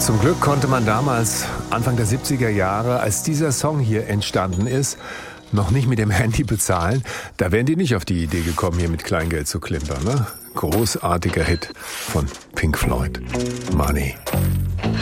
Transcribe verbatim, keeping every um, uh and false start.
Zum Glück konnte man damals, Anfang der siebziger Jahre, als dieser Song hier entstanden ist, noch nicht mit dem Handy bezahlen. Da wären die nicht auf die Idee gekommen, hier mit Kleingeld zu klimpern. Ne? Großartiger Hit von Pink Floyd. Money.